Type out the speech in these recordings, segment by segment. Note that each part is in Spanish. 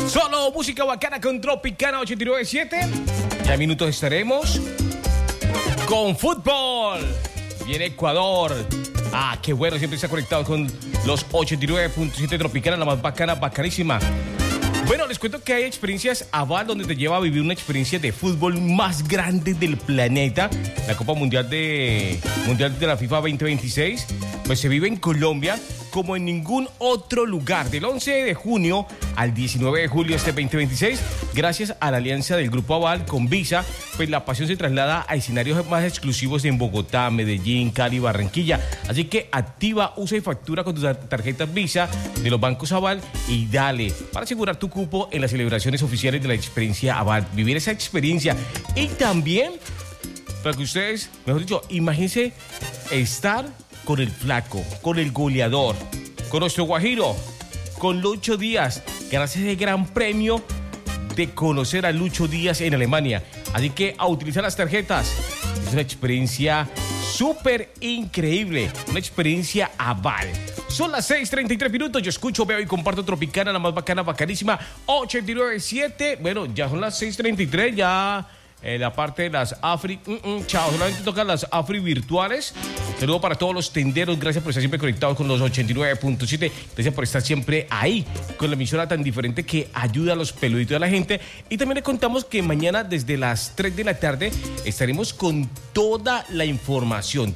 Solo música bacana con Tropicana 89.7. Ya en minutos estaremos con fútbol. Viene Ecuador. Qué bueno, siempre está conectado con los 89.7 Tropicana, la más bacana, bacanísima. Bueno, les cuento que hay experiencias Aval donde te lleva a vivir una experiencia de fútbol más grande del planeta. La Copa Mundial de la FIFA 2026, pues se vive en Colombia como en ningún otro lugar. Del 11 de junio al 19 de julio de este 2026, gracias a la alianza del Grupo Aval con Visa, pues la pasión se traslada a escenarios más exclusivos en Bogotá, Medellín, Cali, Barranquilla. Así que activa, usa y factura con tus tarjetas Visa de los bancos Aval y dale para asegurar tu cupo en las celebraciones oficiales de la experiencia Aval. Vivir esa experiencia y también para que ustedes, mejor dicho, imagínense estar con el flaco, con el goleador, con nuestro Guajiro, con Lucho Díaz, ganarse ese gran premio de conocer a Lucho Díaz en Alemania. Así que a utilizar las tarjetas. Es una experiencia súper increíble, una experiencia Aval. Son las 6:33 minutos, yo escucho, veo y comparto Tropicana, la más bacana, bacanísima, 89.7. Bueno, ya son las 6:33, ya la parte de las Afri. Chao, solamente tocan las Afri virtuales. Saludo para todos los tenderos, gracias por estar siempre conectados con los 89.7. Gracias por estar siempre ahí con la emisora tan diferente que ayuda a los peluditos de la gente. Y también les contamos que mañana desde las 3 de la tarde estaremos con toda la información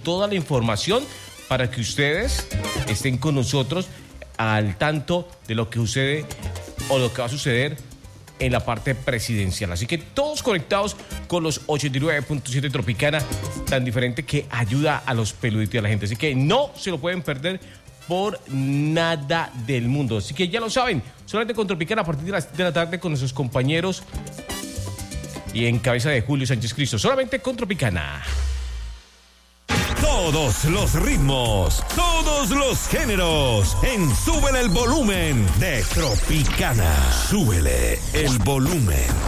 para que ustedes estén con nosotros al tanto de lo que sucede o lo que va a suceder en la parte presidencial. Así que todos conectados con los 89.7 Tropicana, tan diferente que ayuda a los peluditos de la gente. Así que no se lo pueden perder por nada del mundo. Así que ya lo saben, solamente con Tropicana a partir de las de la tarde con nuestros compañeros y en cabeza de Julio Sánchez Cristo. Solamente con Tropicana. Todos los ritmos, todos los géneros, en Súbele el Volumen de Tropicana. Súbele el volumen.